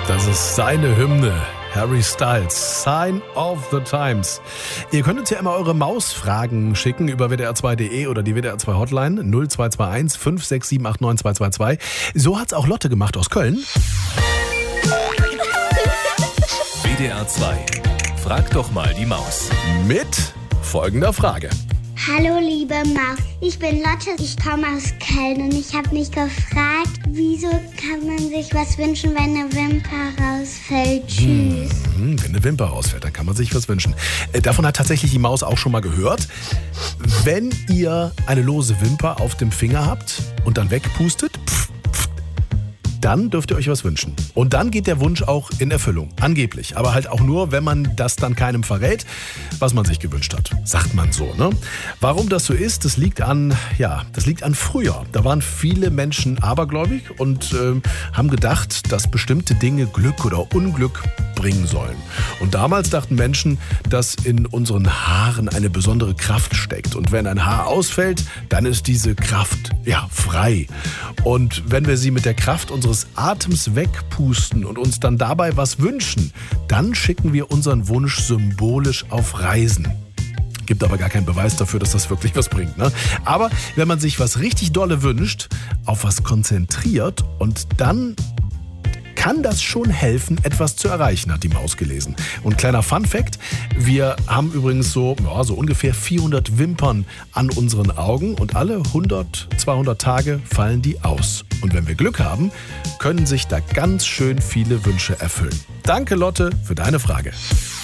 Das ist seine Hymne. Harry Styles, Sign of the Times. Ihr könnt uns ja immer eure Mausfragen schicken über wdr2.de oder die WDR2 Hotline 0221 56789 222. So hat's auch Lotte gemacht aus Köln. WDR 2. Frag doch mal die Maus. Mit folgender Frage. Hallo liebe Maus, ich bin Lotte, ich komme aus Köln und ich habe mich gefragt, wieso kann man sich was wünschen, wenn eine Wimper rausfällt? Tschüss. Wenn eine Wimper rausfällt, dann kann man sich was wünschen. Davon hat tatsächlich die Maus auch schon mal gehört. Wenn ihr eine lose Wimper auf dem Finger habt und dann wegpustet, dann dürft ihr euch was wünschen. Und dann geht der Wunsch auch in Erfüllung. Angeblich. Aber halt auch nur, wenn man das dann keinem verrät, was man sich gewünscht hat. Sagt man so, ne? Warum das so ist, das liegt an früher. Da waren viele Menschen abergläubig und haben gedacht, dass bestimmte Dinge Glück oder Unglück bringen sollen. Und damals dachten Menschen, dass in unseren Haaren eine besondere Kraft steckt. Und wenn ein Haar ausfällt, dann ist diese Kraft, frei. Und wenn wir sie mit der Kraft unseres Atems wegpusten und uns dann dabei was wünschen, dann schicken wir unseren Wunsch symbolisch auf Reisen. Gibt aber gar keinen Beweis dafür, dass das wirklich was bringt, ne? Aber wenn man sich was richtig Dolle wünscht, auf was konzentriert und dann kann das schon helfen, etwas zu erreichen, hat die Maus gelesen. Und kleiner Fun-Fact, wir haben übrigens so ungefähr 400 Wimpern an unseren Augen und alle 100, 200 Tage fallen die aus. Und wenn wir Glück haben, können sich da ganz schön viele Wünsche erfüllen. Danke, Lotte, für deine Frage.